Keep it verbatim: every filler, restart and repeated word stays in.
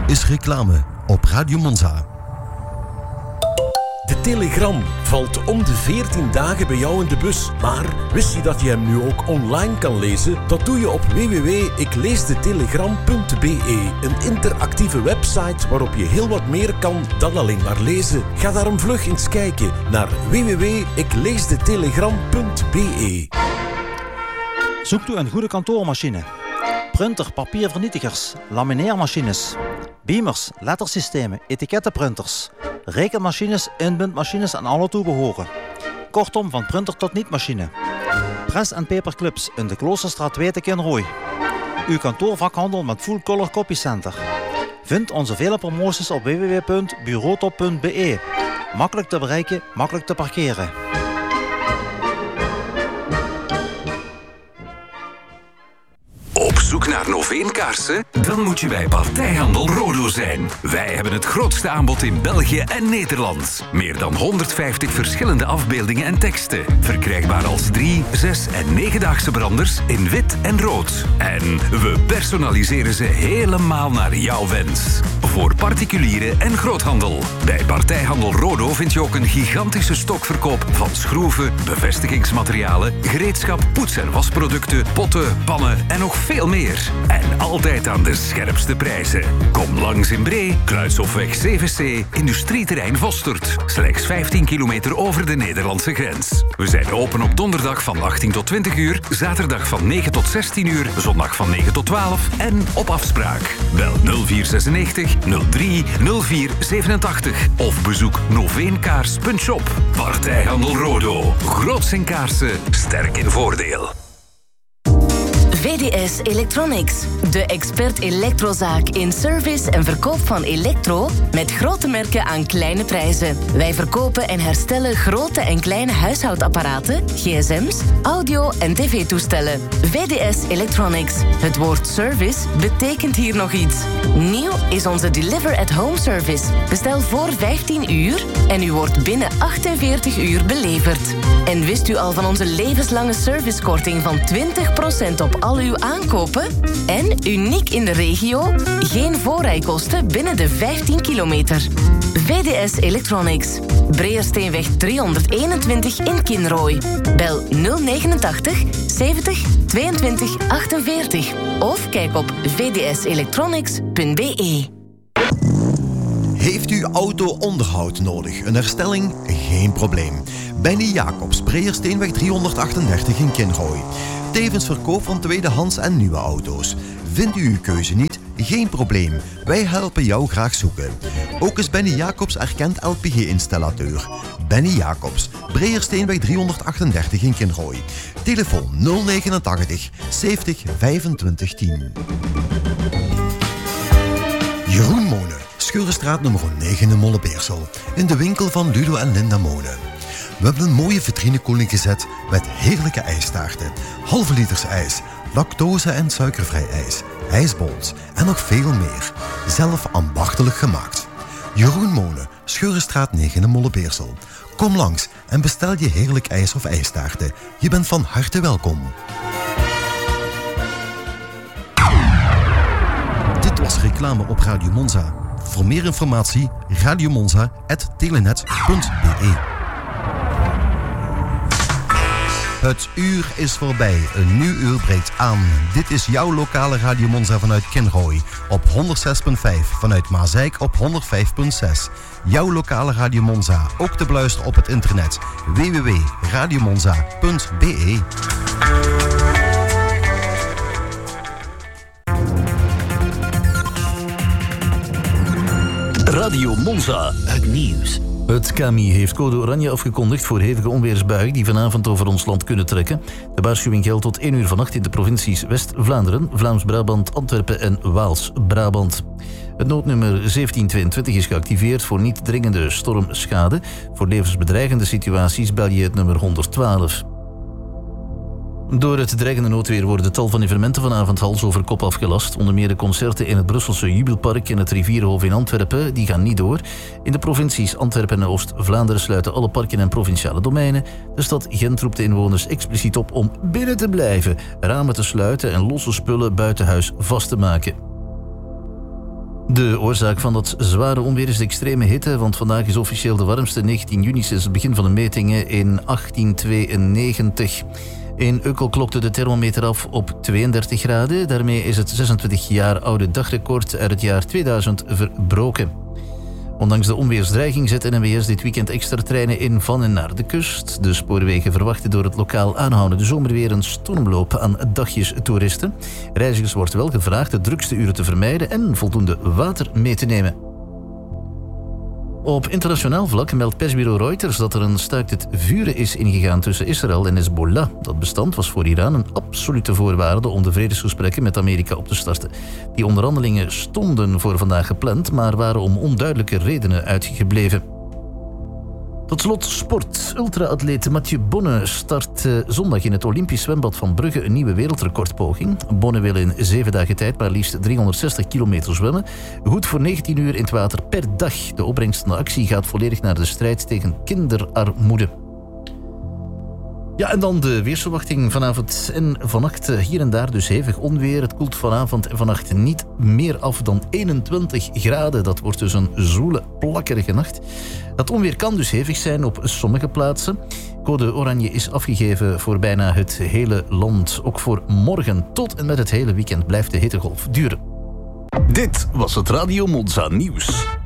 is reclame op Radio Monza. De Telegram valt om de veertien dagen bij jou in de bus. Maar wist je dat je hem nu ook online kan lezen? Dat doe je op w w w punt ik lees de telegram punt b e. Een interactieve website waarop je heel wat meer kan dan alleen maar lezen. Ga daarom vlug eens kijken naar w w w punt ik lees de telegram punt b e. Zoekt u een goede kantoormachine? Printer, papiervernietigers, lamineermachines, beamers, lettersystemen, etikettenprinters, rekenmachines, inbindmachines en alle toebehoren. Kortom, van printer tot niet-machine. Press en paperclips in de Kloosterstraat twee te Kinrooi. Uw kantoorvakhandel met Full Color Copy Center. Vind onze vele promoties op w w w punt bureautop punt b e. Makkelijk te bereiken, makkelijk te parkeren. Op zoek naar Noveen-kaarsen? Dan moet je bij Partijhandel Rodo zijn. Wij hebben het grootste aanbod in België en Nederland. Meer dan honderdvijftig verschillende afbeeldingen en teksten. Verkrijgbaar als drie, zes en negendaagse branders in wit en rood. En we personaliseren ze helemaal naar jouw wens. Voor particulieren en groothandel. Bij Partijhandel Rodo vind je ook een gigantische stokverkoop van schroeven, bevestigingsmaterialen, gereedschap, poets- en wasproducten, potten, pannen en nog veel meer. En altijd aan de scherpste prijzen. Kom langs in Bree, Kruishofweg zeven C, Industrieterrein Vostert. Slechts vijftien kilometer over de Nederlandse grens. We zijn open op donderdag van achttien tot twintig uur, zaterdag van negen tot zestien uur, zondag van negen tot twaalf en op afspraak. Bel nul vier zesennegentig nul drie nul vier zevenentachtig of bezoek noveenkaars punt shop. Partijhandel Rodo. Groots in kaarsen, sterk in voordeel. V D S Electronics, de expert elektrozaak in service en verkoop van elektro met grote merken aan kleine prijzen. Wij verkopen en herstellen grote en kleine huishoudapparaten, gsm's, audio- en tv-toestellen. V D S Electronics. Het woord service betekent hier nog iets. Nieuw is onze Deliver at Home service. Bestel voor vijftien uur en u wordt binnen achtenveertig uur beleverd. En wist u al van onze levenslange servicekorting van twintig procent op al uw aankopen? En, uniek in de regio, geen voorrijkosten binnen de vijftien kilometer. V D S Electronics. Breersteenweg driehonderdeenentwintig in Kinrooi. Bel nul negenentachtig zeventig tweeëntwintig achtenveertig. Of kijk op v d s electronics punt b e. Heeft u auto-onderhoud nodig? Een herstelling? Geen probleem. Benny Jacobs, Breersteenweg driehonderdachtendertig in Kinrooi. Tevens verkoop van tweedehands en nieuwe auto's. Vindt u uw keuze niet? Geen probleem. Wij helpen jou graag zoeken. Ook is Benny Jacobs erkend L P G-installateur. Benny Jacobs, Breersteenweg driehonderdachtendertig in Kinrooi. Telefoon nul negenentachtig zeventig vijfentwintig tien. Jeroen Monen, Scheurenstraat nummer negen in Molenbeersel. In de winkel van Ludo en Linda Monen. We hebben een mooie vitrinekoeling gezet met heerlijke ijstaarten, halve liters ijs, lactose- en suikervrij ijs, ijsbons en nog veel meer. Zelf ambachtelijk gemaakt. Jeroen Monen, Scheurenstraat negen in Molenbeersel. Kom langs en bestel je heerlijk ijs of ijstaarten. Je bent van harte welkom. Dit was reclame op Radio Monza. Voor meer informatie radiomonza punt telenet punt b e. Het uur is voorbij. Een nieuw uur breekt aan. Dit is jouw lokale Radio Monza vanuit Kinrooi. Op honderdzes komma vijf. Vanuit Maasijk op honderdvijf komma zes. Jouw lokale Radio Monza. Ook te beluisteren op het internet. w w w punt radiomonza punt b e. Radio Monza. Het nieuws. Het K M I heeft code oranje afgekondigd voor hevige onweersbuien die vanavond over ons land kunnen trekken. De waarschuwing geldt tot één uur vannacht in de provincies West-Vlaanderen, Vlaams-Brabant, Antwerpen en Waals-Brabant. Het noodnummer zeventien tweeëntwintig is geactiveerd voor niet dringende stormschade. Voor levensbedreigende situaties bel je het nummer honderdtwaalf. Door het dreigende noodweer worden tal van evenementen vanavond hals over kop afgelast. Onder meer de concerten in het Brusselse Jubelpark en het Rivierenhof in Antwerpen, die gaan niet door. In de provincies Antwerpen en Oost-Vlaanderen sluiten alle parken en provinciale domeinen. De stad Gent roept de inwoners expliciet op om binnen te blijven, ramen te sluiten en losse spullen buiten huis vast te maken. De oorzaak van dat zware onweer is de extreme hitte, want vandaag is officieel de warmste negentien juni sinds het begin van de metingen in achttien tweeënnegentig. In Ukkel klokte de thermometer af op tweeëndertig graden. Daarmee is het zesentwintig jaar oude dagrecord uit het jaar tweeduizend verbroken. Ondanks de onweersdreiging zet N M W S dit weekend extra treinen in van en naar de kust. De spoorwegen verwachten door het lokaal aanhoudende zomerweer een stormloop aan dagjes toeristen. Reizigers wordt wel gevraagd de drukste uren te vermijden en voldoende water mee te nemen. Op internationaal vlak meldt persbureau Reuters dat er een staakt het vuren is ingegaan tussen Israël en Hezbollah. Dat bestand was voor Iran een absolute voorwaarde om de vredesgesprekken met Amerika op te starten. Die onderhandelingen stonden voor vandaag gepland, maar waren om onduidelijke redenen uitgebleven. Tot slot sport. Ultra-atleet Mathieu Bonne start uh, zondag in het Olympisch zwembad van Brugge een nieuwe wereldrecordpoging. Bonne wil in zeven dagen tijd maar liefst driehonderdzestig kilometer zwemmen. Goed voor negentien uur in het water per dag. De opbrengst van de actie gaat volledig naar de strijd tegen kinderarmoede. Ja, en dan de weersverwachting vanavond en vannacht. Hier en daar dus hevig onweer. Het koelt vanavond en vannacht niet meer af dan eenentwintig graden. Dat wordt dus een zoele, plakkerige nacht. Dat onweer kan dus hevig zijn op sommige plaatsen. Code oranje is afgegeven voor bijna het hele land. Ook voor morgen tot en met het hele weekend blijft de hittegolf duren. Dit was het Radio Monza Nieuws.